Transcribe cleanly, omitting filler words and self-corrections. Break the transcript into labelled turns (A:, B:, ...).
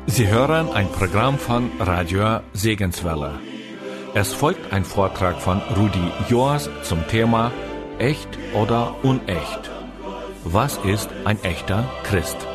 A: Sie hören ein Programm von Radio Segenswelle. Es folgt ein Vortrag von Rudi Joas zum Thema Echt oder unecht? Was ist ein echter Christ?